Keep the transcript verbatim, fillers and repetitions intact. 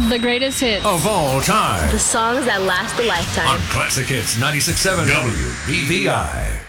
The greatest hits of all time. The songs that last a lifetime. On Classic Hits ninety-six point seven W B V I.